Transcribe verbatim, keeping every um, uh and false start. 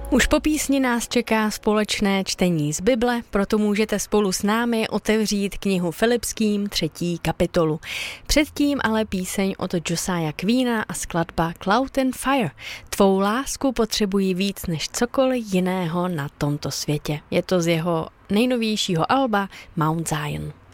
Už po písni nás čeká společné čtení z Bible, proto můžete spolu s námi otevřít knihu Filipským třetí kapitolu. Předtím ale píseň od Josiah Queena a skladba Cloud and Fire. Tvou lásku potřebují víc než cokoliv jiného na tomto světě. Je to z jeho nejnovějšího alba Mount Zion.